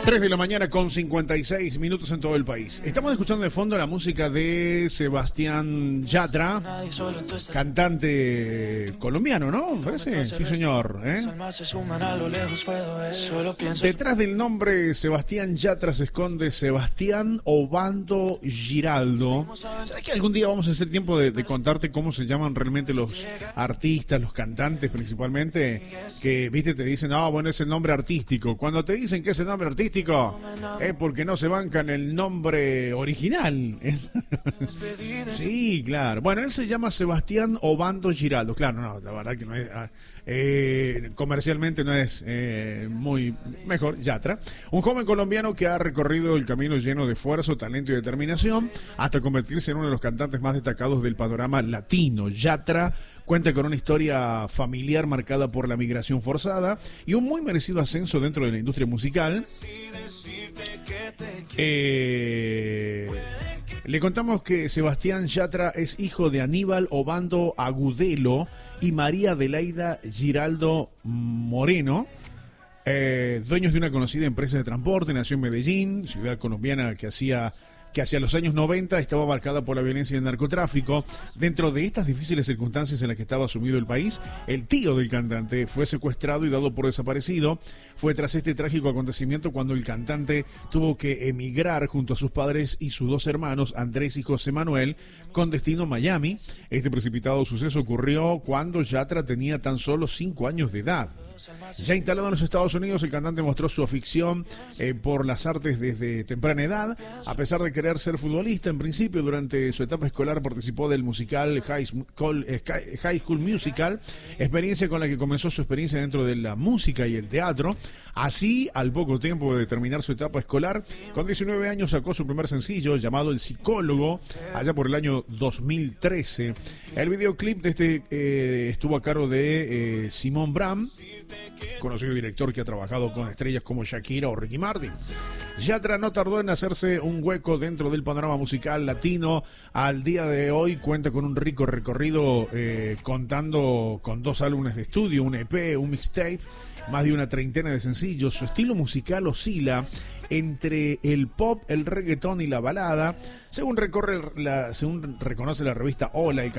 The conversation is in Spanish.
3 de la mañana con 56 minutos en todo el país. Estamos escuchando de fondo la música de Sebastián Yatra, cantante colombiano, ¿no? ¿Parece? Sí, señor. Detrás del nombre Sebastián Yatra se esconde Sebastián Obando Giraldo. ¿Sabes que algún día vamos a hacer tiempo de contarte cómo se llaman realmente los artistas, los cantantes principalmente? Que, viste, te dicen, bueno, es el nombre artístico. Cuando te dicen que es el nombre artístico, es porque no se bancan el nombre original. Sí, claro. Bueno, él se llama Sebastián Obando Giraldo. Claro, no, la verdad que no es... comercialmente no es muy mejor. Yatra, un joven colombiano que ha recorrido el camino lleno de esfuerzo, talento y determinación hasta convertirse en uno de los cantantes más destacados del panorama latino. Yatra cuenta con una historia familiar marcada por la migración forzada y un muy merecido ascenso dentro de la industria musical. Le contamos que Sebastián Yatra es hijo de Aníbal Obando Agudelo y María Adelaida Giraldo Moreno, dueños de una conocida empresa de transporte. Nació en Medellín, ciudad colombiana que hacia los años 90 estaba marcada por la violencia y el narcotráfico. Dentro de estas difíciles circunstancias en las que estaba sumido el país, el tío del cantante fue secuestrado y dado por desaparecido. Fue tras este trágico acontecimiento cuando el cantante tuvo que emigrar junto a sus padres y sus dos hermanos, Andrés y José Manuel, con destino a Miami. Este precipitado suceso ocurrió cuando Yatra tenía tan solo 5 años de edad. Ya instalado en los Estados Unidos, el cantante mostró su afición por las artes desde temprana edad. A pesar de querer ser futbolista, en principio, durante su etapa escolar participó del musical High School Musical, experiencia con la que comenzó su experiencia dentro de la música y el teatro. Así, al poco tiempo de terminar su etapa escolar, con 19 años sacó su primer sencillo llamado El Psicólogo, allá por el año 2013. El videoclip de este estuvo a cargo de Simón Bram, conocido director que ha trabajado con estrellas como Shakira o Ricky Martin. Yatra no tardó en hacerse un hueco dentro del panorama musical latino. Al día de hoy cuenta con un rico recorrido, contando con 2 álbumes de estudio, un EP, un mixtape, más de una treintena de sencillos. Su estilo musical oscila entre el pop, el reggaetón y la balada. Según reconoce la revista Hola, el